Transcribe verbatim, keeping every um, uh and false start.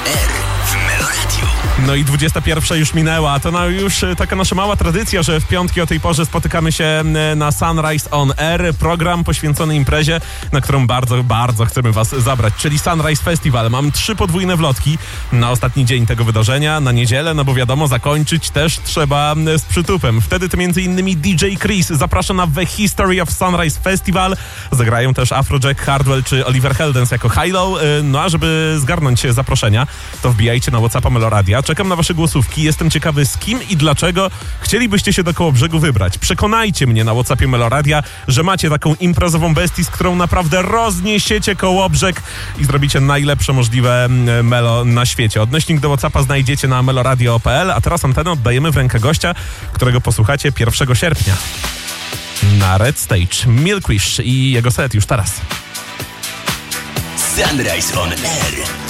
Air w Meloradiu. No i dwudziesta pierwsza już minęła, to no już taka nasza mała tradycja, że w piątki o tej porze spotykamy się na Sunrise on Air, program poświęcony imprezie, na którą bardzo, bardzo chcemy was zabrać, czyli Sunrise Festival. Mam trzy podwójne wlotki na ostatni dzień tego wydarzenia, na niedzielę, no bo wiadomo, zakończyć też trzeba z przytupem. Wtedy to między innymi D J Chris zaprasza na The History of Sunrise Festival, zagrają też Afrojack, Hardwell czy Oliver Heldens jako Hilo. No a żeby zgarnąć zaproszenia, to wbijajcie na WhatsAppa Meloradia. Czekam na wasze głosówki. Jestem ciekawy, z kim i dlaczego chcielibyście się do Kołobrzegu wybrać. Przekonajcie mnie na WhatsAppie Meloradia, że macie taką imprezową bestię, z którą naprawdę rozniesiecie Kołobrzeg i zrobicie najlepsze możliwe melo na świecie. Odnośnik do WhatsAppa znajdziecie na meloradio kropka p l, a teraz antenę oddajemy w rękę gościa, którego posłuchacie pierwszego sierpnia. Na Red Stage Milkwish i jego set już teraz. Sunrise on Air.